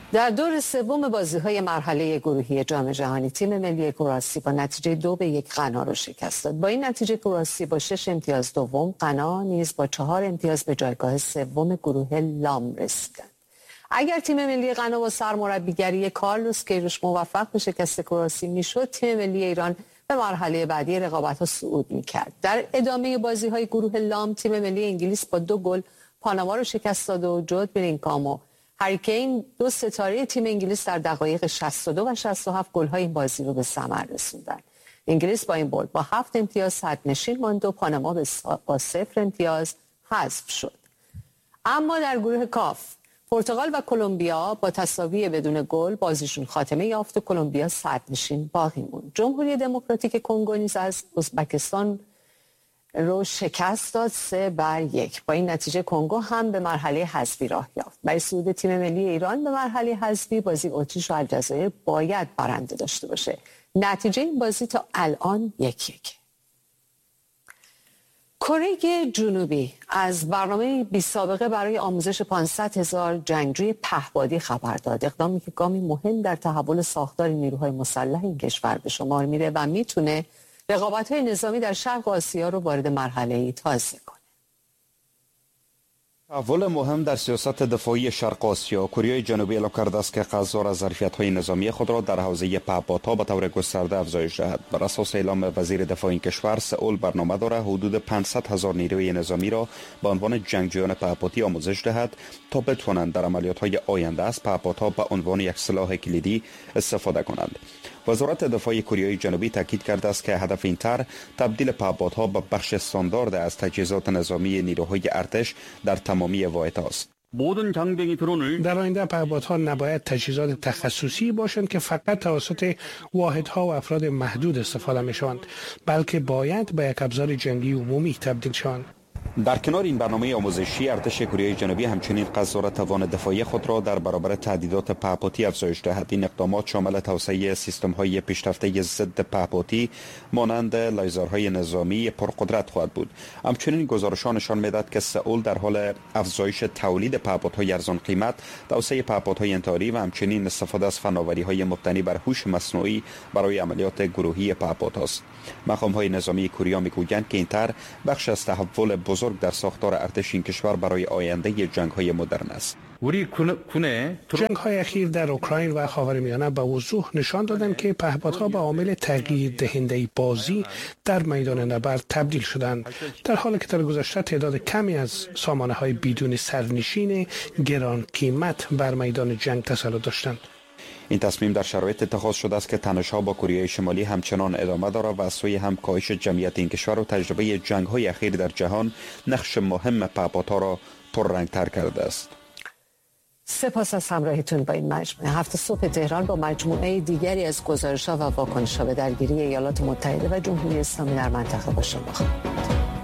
در دور سوم بازی‌های مرحله گروهی جام جهانی تیم ملی کرواسی با نتیجه 2-1 غنا را شکست داد. با این نتیجه کرواسی با 6 امتیاز دوم، غنا نیز با 4 امتیاز به جایگاه سوم گروه لام رسیدند. اگر تیم ملی غنا با سرمربیگری کارلوس کیروش موفق به شکست کرواسی میشد، تیم ملی ایران به مرحله بعدی رقابت‌ها صعود می‌کرد. در ادامه بازی‌های گروه لام، تیم ملی انگلیس با 2 گل پاناما را شکست داد و جود بلینگهام و هری کین، 2 ستاره تیم انگلیس، در دقایق 62 و 67 گل‌های این بازی رو به ثمر رسوندند. انگلیس با این برد با 7 امتیاز صدرنشین ماند و پاناما با 0 امتیاز حذف شد. اما در گروه کاف، پرتغال و کلمبیا با تساوی بدون گل بازیشون خاتمه یافت و کلمبیا صدرنشین باقی موند. جمهوری دموکراتیک کنگو نیز از ازبکستان رو شکست داد 3-1. با این نتیجه کنگو هم به مرحله حذفی راه یافت. برای صعود تیم ملی ایران به مرحله حذفی، بازی اتریش و الجزایر باید برنده داشته باشه. نتیجه این بازی تا الان 1-1. کره جنوبی از برنامه بی‌سابقه برای آموزش 500,000 جنگجوی پهپادی خبر داد. اقدامی که گامی مهم در تحول ساختار نیروهای مسلح این کشور به شمار میره و میتونه رقابت‌های نظامی در شرق آسیا رو وارد مرحله‌ای تازه کنه. تحول مهم در سیاست دفاعی شرق آسیا، کره جنوبی اعلام کرده است که قرار است ظرفیت‌های نظامی خود را در حوزه پهپادها به طور گسترده افزایش دهد. بر اساس اعلام وزیر دفاع این کشور، سئول برنامه دارد حدود 500,000 نیروی نظامی را به عنوان جنگجویان پهپادی آموزش دهد تا بتوانند در عملیات‌های آینده از پهپادها به عنوان یک سلاح کلیدی استفاده کنند. وزارت دفاع کره جنوبی تاکید کرده است که هدف این طرح تبدیل پهپادها به بخش استاندارد از تجهیزات نظامی نیروهای ارتش در تمامی واحدها است. در آینده پهپادها نباید تجهیزات تخصصی باشند که فقط توسط واحدها و افراد محدود استفاده می‌شوند، بلکه باید به یک ابزار جنگی عمومی تبدیل شوند. در کنار این برنامه آموزشی، ارتش کره جنوبی همچنین قصد دارد توان دفاعی خود را در برابر تهدیدات پهپادی افزایش دهد. این اقدامات شامل توسعه سیستم‌های پیشرفته ضد پهپادی مانند لیزرهای نظامی پرقدرت خواهد بود. همچنین گزارش‌ها نشان می‌دهد که سئول در حال افزایش تولید پهپادهای ارزان قیمت، توسعه پهپادهای انتحاری و همچنین استفاده از فناوری‌های مبتنی بر هوش مصنوعی برای عملیات گروهی پهپادهاست. مقام‌های نظامی کره می‌گویند که این طرح بخش از تحول بزرگ در ساختار ارتش این کشور برای آینده جنگ‌های مدرن است. جنگ‌های اخیر در اوکراین و خاورمیانه به وضوح نشان دادند که پهپادها به عامل تغییر دهنده بازی در میدان نبرد تبدیل شدند، در حالی که در گذشته تعداد کمی از سامانه‌های بدون سرنشین گران قیمت بر میدان جنگ تسلط داشتند. این تصمیم در شرایط اتخاذ شده است که تنش‌ها با کره شمالی همچنان ادامه دارد و از سوی هم کاهش جمعیت این کشور و تجربه جنگ‌های اخیر در جهان نقش مهم پهپادها را پررنگ‌تر کرده است. سپاس از همراهیتون با این مجموعه. هفته صبح تهران با مجموعه دیگری از گزارش‌ها و واکنش‌ها به درگیری ایالات متحده و جمهوری اسلامی در منطقه با شما خواهد بود.